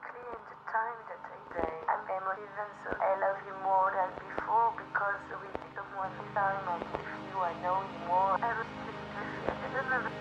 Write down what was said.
quickly in the time that I'm emotive, and so I love you more than before because with someone this time I'm with you, I know you more. I really feel I don't know.